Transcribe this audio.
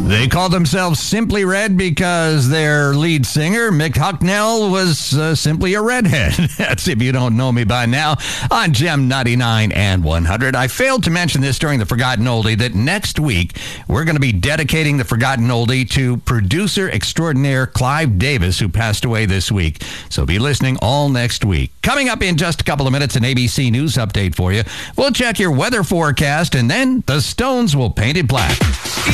They called themselves Simply Red because their lead singer, Mick Hucknall, was simply a redhead. That's if you don't know me by now. On Gem 99 and 100. I failed to mention this during the Forgotten Oldie that next week we're going to be dedicating the Forgotten Oldie to producer extraordinaire Clive Davis, who passed away this week. So be listening all next week. Coming up in just a couple of minutes, an ABC News update for you. We'll check your weather forecast, and then the Stones will paint it black.